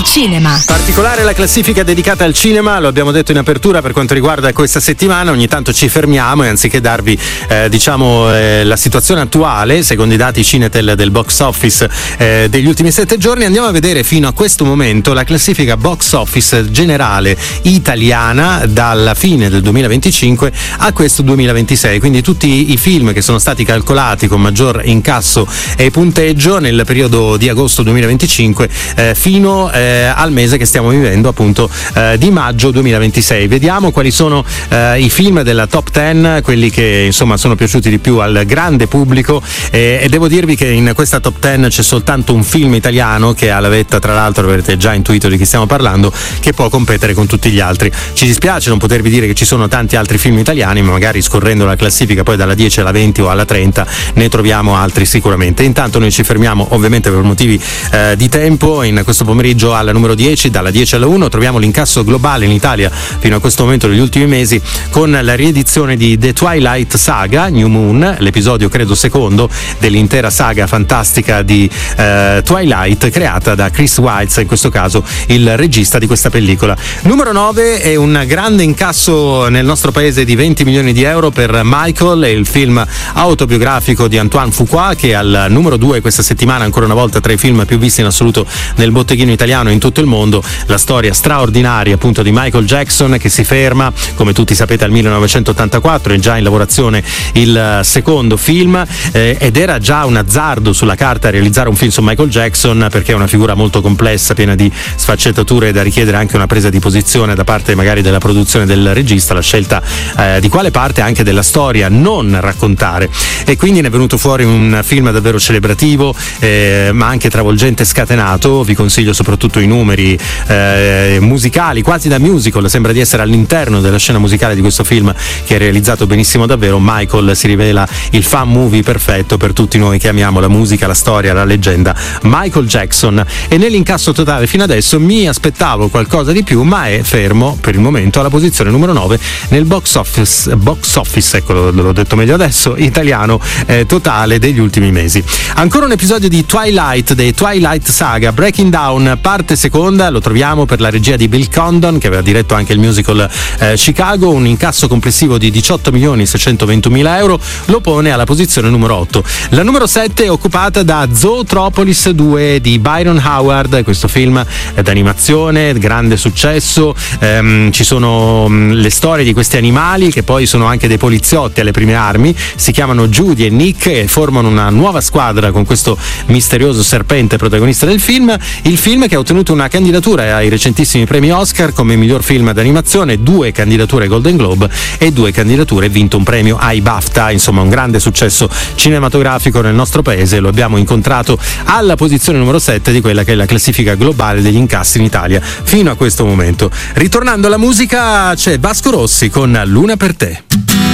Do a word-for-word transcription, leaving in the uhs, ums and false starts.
cinema. Particolare la classifica dedicata al cinema, lo abbiamo detto in apertura per quanto riguarda questa settimana. Ogni tanto ci fermiamo e anziché darvi eh, diciamo eh, la situazione attuale secondo i dati Cinetel del box office eh, degli ultimi sette giorni, andiamo a vedere fino a questo momento la classifica box office generale italiana dalla fine del duemilaventicinque a questo duemilaventisei, quindi tutti i film che sono stati calcolati con maggior incasso e punteggio nel periodo di agosto duemilaventicinque eh, fino eh, al mese che stiamo vivendo, appunto eh, di maggio duemilaventisei. Vediamo quali sono eh, i film della top dieci, quelli che insomma sono piaciuti di più al grande pubblico, eh, e devo dirvi che in questa top dieci c'è soltanto un film italiano che ha la vetta, tra l'altro avrete già intuito di chi stiamo parlando, che può competere con tutti gli altri. Ci dispiace non potervi dire che ci sono tanti altri film italiani, ma magari scorrendo la classifica poi dalla dieci alla venti o alla trenta ne troviamo altri sicuramente. Intanto noi ci fermiamo ovviamente per motivi eh, di tempo in questo pomeriggio alla numero dieci, dalla dieci alla uno troviamo l'incasso globale in Italia fino a questo momento degli ultimi mesi con la riedizione di The Twilight Saga New Moon, l'episodio credo secondo dell'intera saga fantastica di eh, Twilight, creata da Chris Weitz, in questo caso il regista di questa pellicola. Numero nove è un grande incasso nel nostro paese di venti milioni di euro per Michael, è il film autobiografico di Antoine Fuqua, che è al numero due questa settimana, ancora una volta tra i film più visti in assoluto nel botteghino italiano e in tutto il mondo. La storia straordinaria appunto di Michael Jackson, che si ferma, come tutti sapete, al millenovecentottantaquattro, è già in lavorazione il secondo film eh, ed era già un azzardo sulla carta realizzare un film su Michael Jackson, perché è una figura molto complessa, piena di sfaccettature, da richiedere anche una presa di posizione da parte magari della produzione del regista, la scelta eh, di quale parte anche della storia non raccontare, e quindi ne è venuto fuori un film davvero celebrativo eh, ma anche travolgente e scatenato. Vi consiglio soprattutto i numeri eh, musicali, quasi da musical, sembra di essere all'interno della scena musicale di questo film, che è realizzato benissimo davvero. Michael si rivela il fan movie perfetto per tutti noi che amiamo la musica, la storia, la leggenda Michael Jackson. E nell'incasso totale fino adesso mi aspettavo qualcosa di più, ma è fermo per il momento alla posizione numero nove nel box office, box office ecco l'ho detto meglio adesso, italiano eh, totale degli ultimi mesi. Ancora un episodio di Twilight, dei Twilight Saga Breaking Down, parte seconda, lo troviamo per la regia di Bill Condon, che aveva diretto anche il musical eh, Chicago. Un incasso complessivo di diciotto milioni seicentoventumila euro lo pone alla posizione numero otto. La numero sette è occupata da Zootropolis due di Byron Howard, questo film eh, d'animazione, grande successo, ehm, ci sono mh, le storie di questi animali che poi sono anche dei poliziotti alle prime armi, si chiamano Judy e Nick e formano una nuova squadra con questo misterioso serpente protagonista del film. Il film che ha ottenuto una candidatura ai recentissimi premi Oscar come miglior film d'animazione, due candidature ai Golden Globe e due candidature, vinto un premio ai BAFTA, insomma un grande successo cinematografico nel nostro paese. Lo abbiamo incontrato alla posizione numero sette di quella che è la classifica globale degli incassi in Italia fino a questo momento. Ritornando alla musica, c'è Vasco Rossi con Luna per te.